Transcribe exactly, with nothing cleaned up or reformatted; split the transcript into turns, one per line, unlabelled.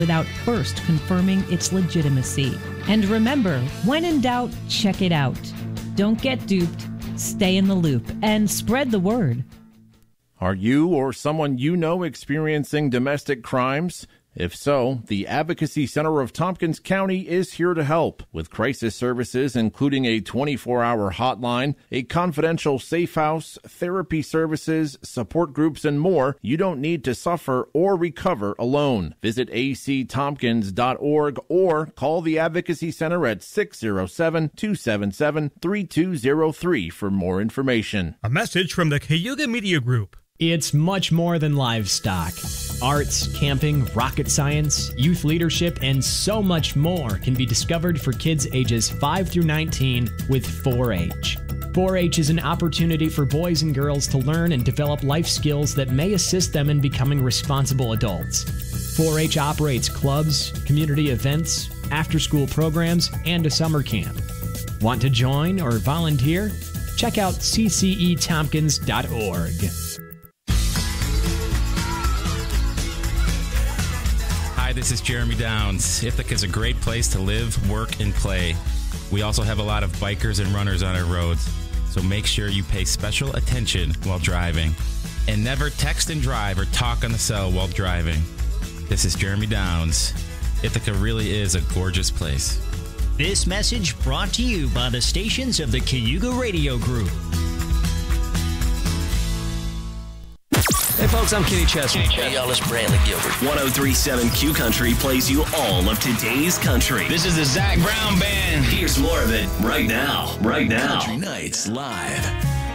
without first confirming its legitimacy. And remember, when in doubt, check it out. Don't get duped, stay in the loop, and spread the word.
Are you or someone you know experiencing domestic crimes? If so, the Advocacy Center of Tompkins County is here to help with crisis services, including a twenty-four hour hotline, a confidential safe house, therapy services, support groups, and more. You don't need to suffer or recover alone. Visit a c tompkins dot org or call the Advocacy Center at six oh seven, two seven seven, three two oh three for more information.
A message from the Cayuga Media Group.
It's much more than livestock. Arts, camping, rocket science, youth leadership, and so much more can be discovered for kids ages five through nineteen with four H. four H is an opportunity for boys and girls to learn and develop life skills that may assist them in becoming responsible adults. four H operates clubs, community events, after-school programs, and a summer camp. Want to join or volunteer? Check out c c e tompkins dot org.
Hi, this is Jeremy Downs. Ithaca is a great place to live, work, and play. We also have a lot of bikers and runners on our roads, so make sure you pay special attention while driving. And never text and drive or talk on the cell while driving. This is Jeremy Downs. Ithaca really is a gorgeous place.
This message brought to you by the stations of the Cayuga Radio Group.
Hey folks, I'm Kenny Chesney.
Hey y'all, it's Bradley Gilbert.
one oh three point seven Q Country plays you all of today's country.
This is the Zach Brown Band.
Here's more of it right now. Right now.
Country Nights Live.